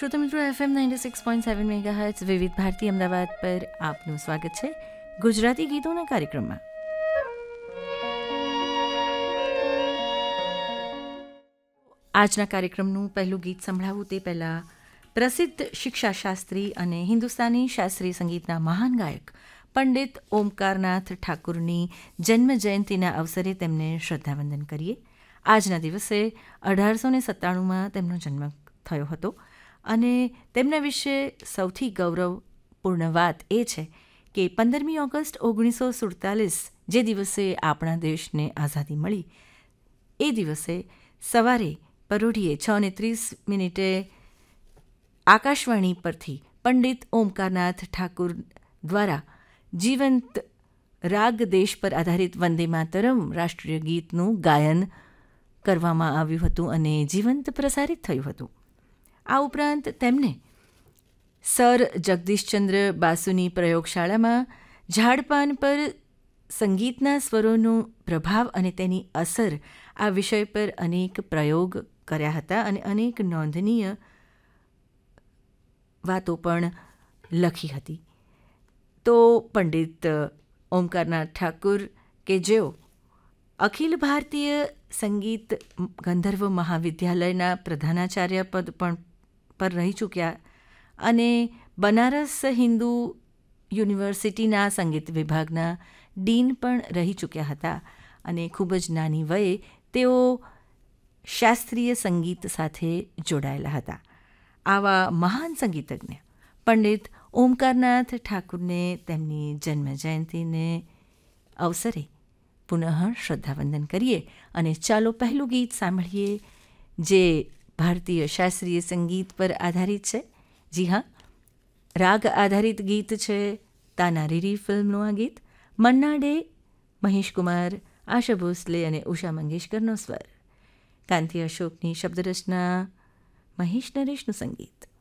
શ્રોતા મિત્રો, FM 96.7 megahertz વિવિધ ભારતી અમદાવાદ પર આપનું સ્વાગત છે ગુજરાતી ગીતોના કાર્યક્રમમાં. આજના કાર્યક્રમનું પહેલું ગીત સંભળાવું તે પહેલાં પ્રસિદ્ધ શિક્ષાશાસ્ત્રી અને હિન્દુસ્તાની શાસ્ત્રીય સંગીતના મહાન ગાયક પંડિત ઓમકારનાથ ઠાકુરની જન્મ જયંતિના અવસરે તેમને શ્રદ્ધાવંદન કરીએ. આજના દિવસે 1897માં તેમનો જન્મ થયો હતો અને તેમના વિશે સૌથી ગૌરવપૂર્ણ વાત એ છે કે 15મી ઓગસ્ટ 1947 જે દિવસે આપણા દેશને આઝાદી મળી, એ દિવસે સવારે પરોઢિયે 6:30 આકાશવાણી પરથી પંડિત ઓમકારનાથ ઠાકુર દ્વારા જીવંત રાગ દેશ પર આધારિત વંદે માતરમ રાષ્ટ્રીય ગીતનું ગાયન કરવામાં આવ્યું હતું અને જીવંત પ્રસારિત થયું હતું. આ ઉપરાંત તેમને સર જગદીશચંદ્ર બાસુની પ્રયોગશાળામાં ઝાડપાન પર સંગીતના સ્વરોનો પ્રભાવ અને તેની અસર આ વિષય પર અનેક પ્રયોગ કર્યા હતા અને અનેક નોંધનીય વાતો પણ લખી હતી. તો પંડિત ઓમકારનાથ ઠાકુર કે જેઓ અખિલ ભારતીય સંગીત ગંધર્વ મહાવિદ્યાલયના પ્રધાનાચાર્ય પદ પણ પર રહી ચૂક્યા અને બનારસ હિન્દુ યુનિવર્સિટીના સંગીત વિભાગના ડીન પણ રહી ચૂક્યા હતા અને ખૂબ જ નાની વયે તેઓ શાસ્ત્રીય સંગીત સાથે જોડાયેલા હતા. આવા મહાન સંગીતજ્ઞ પંડિત ઓમકારનાથ ઠાકુરને તેમની જન્મજયંતિને અવસરે પુનઃ શ્રદ્ધાવંદન કરીએ અને ચાલો પહેલું ગીત સાંભળીએ જે ભારતીય શાસ્ત્રીય સંગીત પર આધારિત છે. જી હા, રાગ આધારિત ગીત છે. તાના રીરી ફિલ્મનું આ ગીત. મન્ના ડે, મહેશ કુમાર, આશા ભોસલે અને ઉષા મંગેશકરનો સ્વર, કાંતિ અશોકની શબ્દરચના, મહેશ નરેશનું સંગીત.